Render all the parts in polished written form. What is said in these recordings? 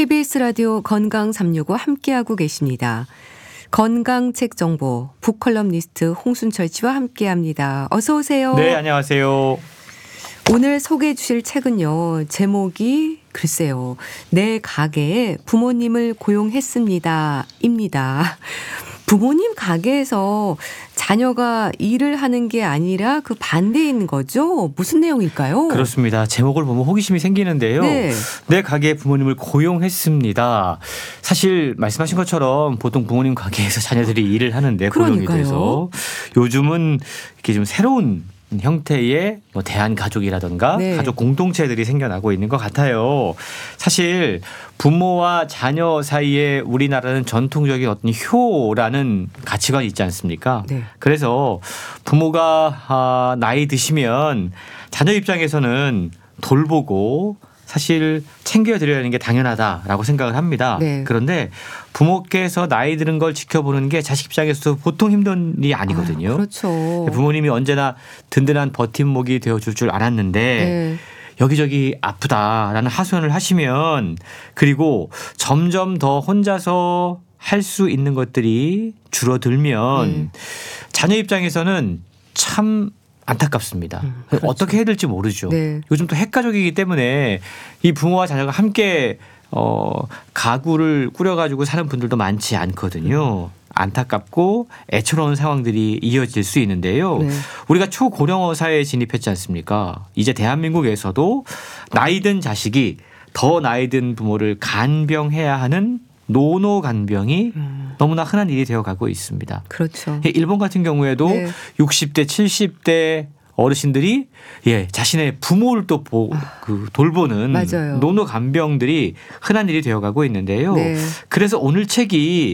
KBS 라디오 건강 365 함께하고 계십니다. 건강책 정보 북컬럼니스트 홍순철 씨와 함께합니다. 어서 오세요. 네, 안녕하세요. 오늘 소개해 주실 책은요. 제목이 글쎄요. 내 가게에 부모님을 고용했습니다. 입니다. 부모님 가게에서 자녀가 일을 하는 게 아니라 그 반대인 거죠? 무슨 내용일까요? 그렇습니다. 제목을 보면 호기심이 생기는데요. 네. 내 가게에 부모님을 고용했습니다. 사실 말씀하신 것처럼 보통 부모님 가게에서 자녀들이 일을 하는데 고용이 돼서 요즘은 이렇게 좀 새로운 형태의 뭐 대한가족이라든가 네. 가족 공동체들이 생겨나고 있는 것 같아요. 사실 부모와 자녀 사이에 우리나라는 전통적인 어떤 효라는 가치관이 있지 않습니까? 네. 그래서 부모가 나이 드시면 자녀 입장에서는 돌보고 사실 챙겨드려야 하는 게 당연하다라고 생각을 합니다. 네. 그런데 부모께서 나이 드는 걸 지켜보는 게 자식 입장에서도 보통 힘든 일이 아니거든요. 그렇죠. 부모님이 언제나 든든한 버팀목이 되어줄 줄 알았는데 네. 여기저기 아프다라는 하소연을 하시면 그리고 점점 더 혼자서 할 수 있는 것들이 줄어들면 자녀 입장에서는 참 안타깝습니다. 그렇죠. 어떻게 해야 될지 모르죠. 네. 요즘 또 핵가족이기 때문에 이 부모와 자녀가 함께 가구를 꾸려가지고 사는 분들도 많지 않거든요. 안타깝고 애처로운 상황들이 이어질 수 있는데요. 네. 우리가 초고령화 사회에 진입했지 않습니까? 이제 대한민국에서도 나이든 자식이 더 나이든 부모를 간병해야 하는 노노간병이 너무나 흔한 일이 되어가고 있습니다. 그렇죠. 일본 같은 경우에도 네. 60대, 70대 어르신들이 자신의 부모를 또 돌보는 맞아요. 노노간병들이 흔한 일이 되어가고 있는데요. 네. 그래서 오늘 책이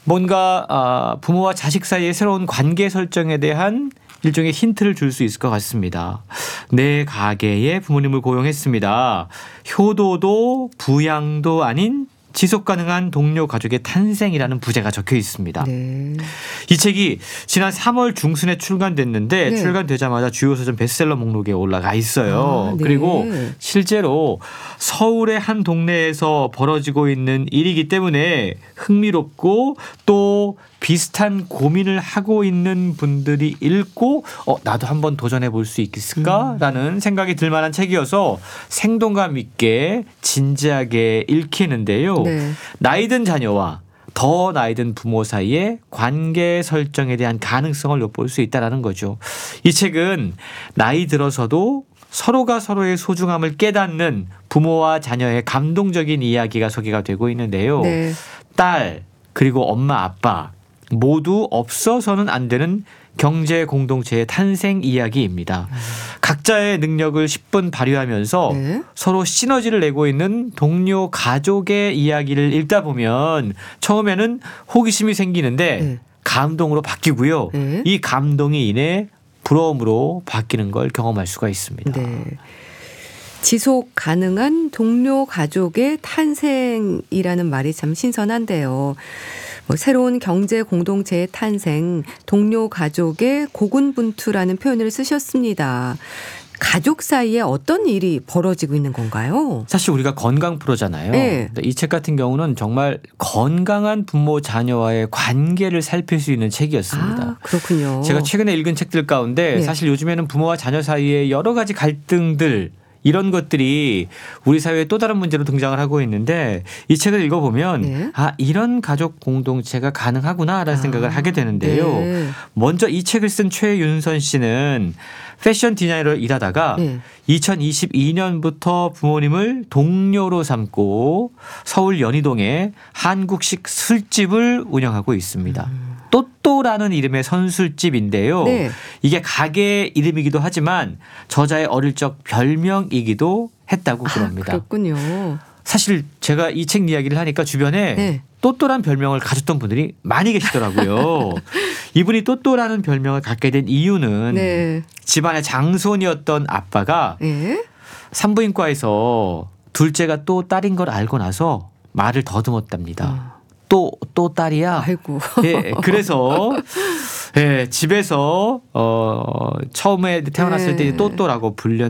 뭔가 부모와 자식 사이의 새로운 관계 설정에 대한 일종의 힌트를 줄 수 있을 것 같습니다. 내 가게에 부모님을 고용했습니다. 효도도 부양도 아닌 지속 가능한 동료 가족의 탄생이라는 부제가 적혀 있습니다. 네. 이 책이 지난 3월 중순에 출간됐는데 네. 출간되자마자 주요 서점 베스트셀러 목록에 올라가 있어요. 아, 네. 그리고 실제로 서울의 한 동네에서 벌어지고 있는 일이기 때문에 흥미롭고 또 비슷한 고민을 하고 있는 분들이 읽고 나도 한번 도전해 볼 수 있을까라는 생각이 들 만한 책이어서 생동감 있게 진지하게 읽히는데요. 네. 나이든 자녀와 더 나이든 부모 사이의 관계 설정에 대한 가능성을 엿볼 수 있다는 거죠. 이 책은 나이 들어서도 서로가 서로의 소중함을 깨닫는 부모와 자녀의 감동적인 이야기가 소개가 되고 있는데요. 네. 딸 그리고 엄마 아빠 모두 없어서는 안 되는 경제 공동체의 탄생 이야기입니다. 각자의 능력을 10분 발휘하면서 네. 서로 시너지를 내고 있는 동료 가족의 이야기를 읽다 보면 처음에는 호기심이 생기는데 네. 감동으로 바뀌고요. 네. 이 감동이 인해 부러움으로 바뀌는 걸 경험할 수가 있습니다. 네. 지속 가능한 동료 가족의 탄생이라는 말이 참 신선한데요. 새로운 경제 공동체의 탄생, 동료 가족의 고군분투라는 표현을 쓰셨습니다. 가족 사이에 어떤 일이 벌어지고 있는 건가요? 사실 우리가 건강 프로잖아요. 네. 이 책 같은 경우는 정말 건강한 부모 자녀와의 관계를 살필 수 있는 책이었습니다. 아, 그렇군요. 제가 최근에 읽은 책들 가운데 네. 사실 요즘에는 부모와 자녀 사이에 여러 가지 갈등들 이런 것들이 우리 사회에 또 다른 문제로 등장을 하고 있는데 이 책을 읽어보면 네. 이런 가족 공동체가 가능하구나라는 생각을 하게 되는데요. 네. 먼저 이 책을 쓴 최윤선 씨는 패션 디자이너로 일하다가 네. 2022년부터 부모님을 동료로 삼고 서울 연희동에 한국식 술집을 운영하고 있습니다. 또또라는 이름의 선술집인데요. 네. 이게 가게 이름이기도 하지만 저자의 어릴 적 별명이기도 했다고 그럽니다. 그렇군요. 사실 제가 이 책 이야기를 하니까 주변에 네. 또또란 별명을 가졌던 분들이 많이 계시더라고요. 이분이 또또라는 별명을 갖게 된 이유는 네. 집안의 장손이었던 아빠가 네. 산부인과에서 둘째가 또 딸인 걸 알고 나서 말을 더듬었답니다. 또 딸이야. 아이고. 예, 그래서 집에서 처음에 태어났을 때 또또라고 불렸